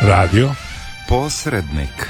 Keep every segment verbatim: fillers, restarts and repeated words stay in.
Radio Posrednik.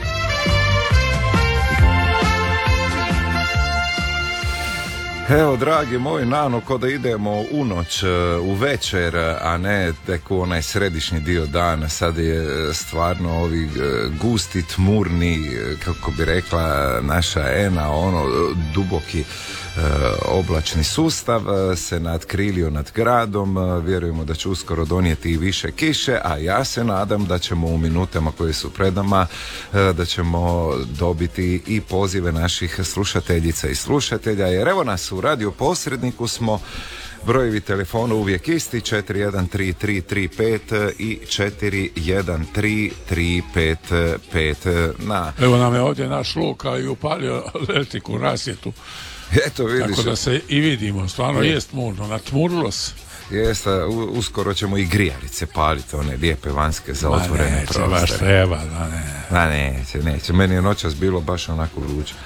Evo, dragi moji, nano, ko da idemo u noć, u večer, a ne tek u onaj središnji dio dana. Sad je stvarno ovi gusti, tmurni, kako bi rekla naša Ena, ono, duboki oblačni sustav se nadkrilio nad gradom. Vjerujemo da će uskoro donijeti i više kiše, a ja se nadam da ćemo u minutama koje su pred nama da ćemo dobiti i pozive naših slušateljica i slušatelja, jer evo nas u Radio Posredniku smo. Brojevi telefona uvijek isti, četiri jedan tri tri tri pet i četiri jedan tri tri pet pet. Na. Evo nam je ovdje naš Luka i upalio elektriku rasvjetu. Eto, vidiš. Tako da se i vidimo, stvarno je tmurno, natmurilo se. Jeste, uskoro ćemo i grijalice paliti, one lijepe vanjske za otvorene neće, prostore. Baš treba, da ne. Da, neće, neće. Meni je noćas bilo baš onako vruće.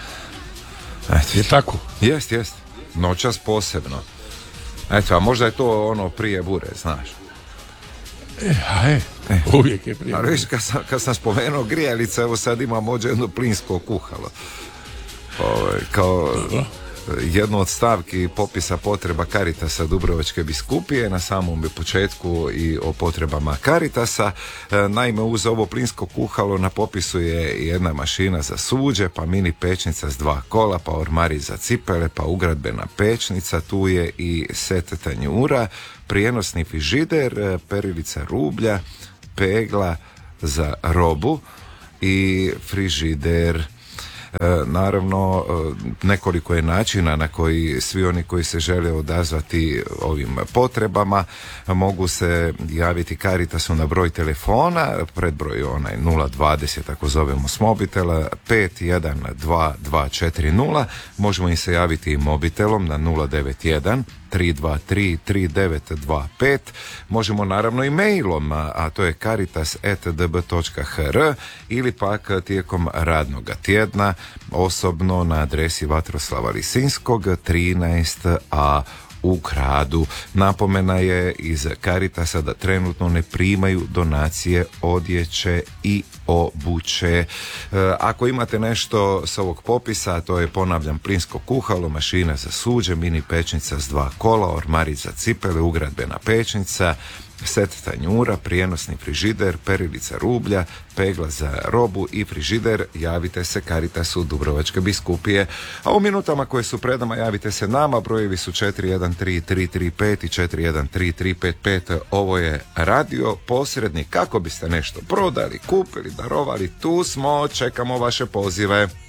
Je tako? Jest, jest. Noćas posebno. Eto, a možda je to ono prije bure, znaš. E, a e, e. uvijek je prije bure. Ali viš, kad sam, kad sam spomenuo grijalice, evo sad imam ovdje jedno plinsko kuhalo. Ove, kao... Dobro. Jednu od stavki popisa potreba Caritasa Dubrovačke biskupije, na samom početku i o potrebama Caritasa. Naime, uz ovo plinsko kuhalo na popisu je jedna mašina za suđe, pa mini pečnica s dva kola, pa ormari za cipele, pa ugradbena pečnica, tu je i set tanjura, prijenosni frižider, perilica rublja, pegla za robu i frižider. E, naravno, nekoliko je načina na koji svi oni koji se žele odazvati ovim potrebama mogu se javiti Caritasu na broj telefona, predbroj onaj nula dvadeset ako zovemo s mobitela, pet jedan dva dva četiri nula. Možemo im se javiti i mobitelom na nula devet jedan tri dva tri tri devet dva pet. Možemo naravno i mailom, a, a to je caritas at d b točka h r, ili pak tijekom radnog tjedna osobno na adresi Vatroslava Lisinskog trinaest a u gradu. Napomena je iz Caritasa da trenutno ne primaju donacije odjeće i obuće. E, ako imate nešto s ovog popisa, to je, ponavljam, plinsko kuhalo, mašina za suđe, mini pečnica s dva kola, ormari za cipele, ugradbena pečnica, set tanjura, prijenosni frižider, perilica rublja, pegla za robu i frižider, javite se Caritasu Dubrovačke biskupije. A u minutama koje su pred nama javite se nama, brojevi su četiri jedan tri tri tri pet i četiri jedan tri tri pet pet. Ovo je Radio Posrednik. Kako biste nešto prodali, kupili, darovali, tu smo, čekamo vaše pozive.